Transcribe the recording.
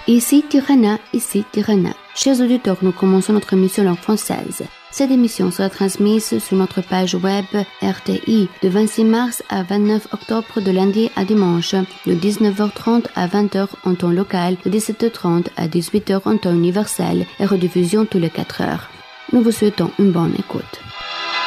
Ici Tirana, ici Tirana. Chers auditeurs, nous commençons notre émission langue française. Cette émission sera transmise sur notre page web RTI de 26 mars à 29 octobre de lundi à dimanche, de 19h30 à 20h en temps local, de 17h30 à 18h en temps universel et rediffusion tous les 4 heures. Nous vous souhaitons une bonne écoute.